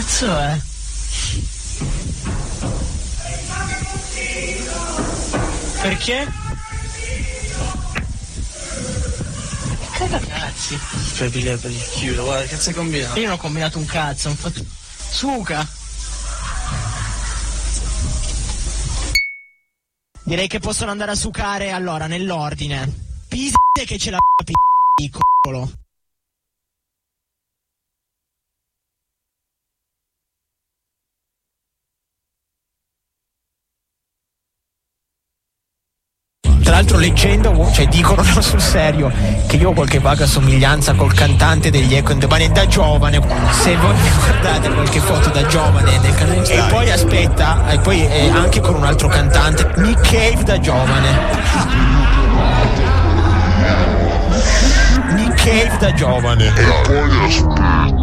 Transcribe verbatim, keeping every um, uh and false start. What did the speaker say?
Cazzo è? Perché? Cazzi. Per pigliare per il chiudo, guarda, che cazzo hai combinato? Io non ho combinato un cazzo, ho fatto... Suca! Direi che possono andare a sucare allora, nell'ordine. Piste che ce l'ha piccolo. Tra l'altro leggendo, cioè dicono no, sul serio che io ho qualche vaga somiglianza col cantante degli Echo and the Bunny da giovane, se voi guardate qualche foto da giovane del cantante. E poi aspetta, e poi eh, anche con un altro cantante, Nick Cave da giovane. Nick Cave da giovane. E poi aspetta.